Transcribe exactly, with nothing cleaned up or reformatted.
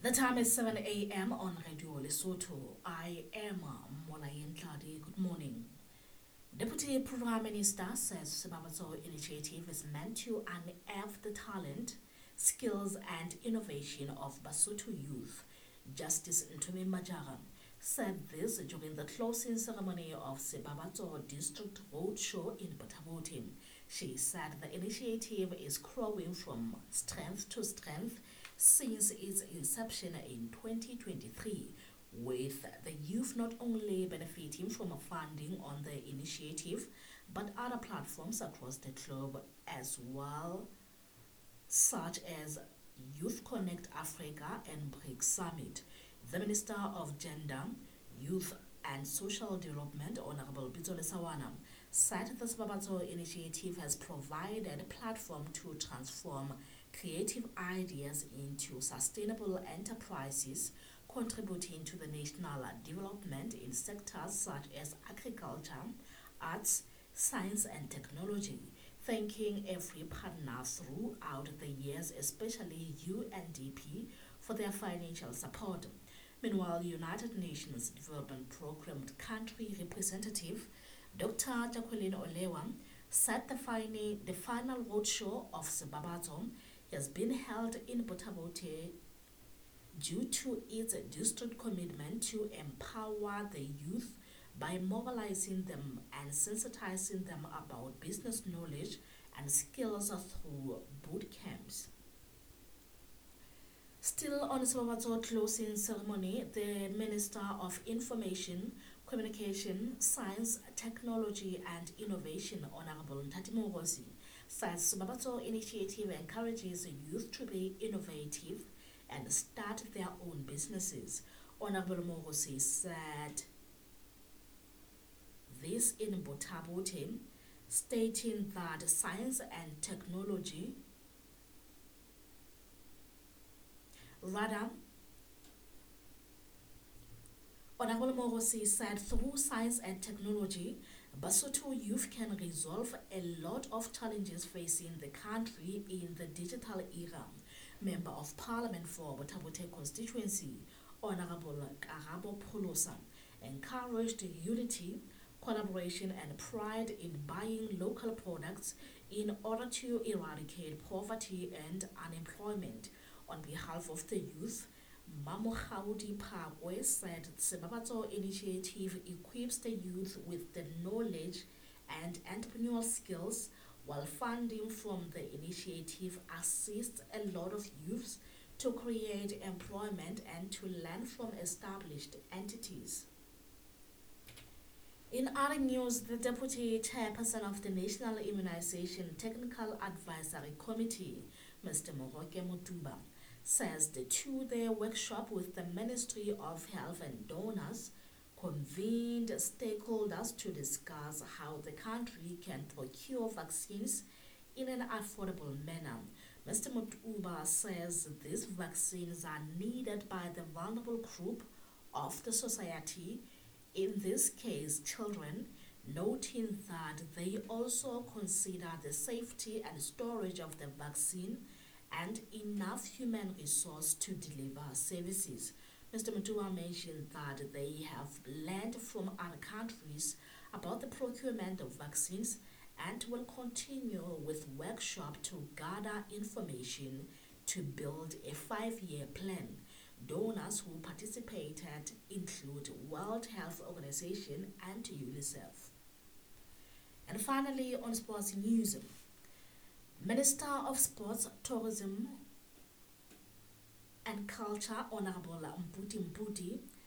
The time is seven a m on Radio Lesotho. I am Molayen Tladi. Good morning. Deputy Prime Minister says Sibabazo initiative is meant to unearth the talent, skills and innovation of Basotho youth. Justice Ntumi Majara said this during the closing ceremony of Sibabazo District Roadshow in Botaboti. She said the initiative is growing from strength to strength since its inception in twenty twenty-three, with the youth not only benefiting from funding on the initiative but other platforms across the globe as well, such as Youth Connect Africa and BRICS Summit. The Minister of Gender, Youth and Social Development, Honorable Bizole Sawana, said the Sibabazo initiative has provided a platform to transform creative ideas into sustainable enterprises, contributing to the national development in sectors such as agriculture, arts, science and technology, thanking every partner throughout the years, especially U N D P, for their financial support. Meanwhile, United Nations Development Programme Country Representative Doctor Jacqueline Olewa said the, fini- the final roadshow of Sibabazo has been held in Botaboti due to its district commitment to empower the youth by mobilizing them and sensitizing them about business knowledge and skills through boot camps. Still on Sibabazo closing ceremony, the Minister of Information, Communication, Science, Technology and Innovation, Honorable Ntati Morosi, says Sibabazo initiative encourages youth to be innovative and start their own businesses. Honorable Morosi said this in Botaboti, stating that science and technology Rather, Honorable Morosi said through science and technology, Basotho youth can resolve a lot of challenges facing the country in the digital era. Member of Parliament for Botaboti constituency, Honorable Karabo Polosa, encouraged unity, collaboration and pride in buying local products in order to eradicate poverty and unemployment. On behalf of the youth, Mamochaudi Pagwe said the Sibabazo initiative equips the youth with the knowledge and entrepreneurial skills, while funding from the initiative assists a lot of youths to create employment and to learn from established entities. In other news, the Deputy Chairperson of the National Immunization Technical Advisory Committee, Mister Moroke Mutuba, says the two-day workshop with the Ministry of Health and donors convened stakeholders to discuss how the country can procure vaccines in an affordable manner. Mister Mutuba says these vaccines are needed by the vulnerable group of the society, in this case children, noting that they also consider the safety and storage of the vaccine and enough human resource to deliver services. Mister Mutua mentioned that they have learned from other countries about the procurement of vaccines and will continue with workshop to gather information to build a five-year plan. Donors who participated include World Health Organization and UNICEF. And finally, on sports news, Minister of Sports, Tourism and Culture, Honorable Mputi Mputi,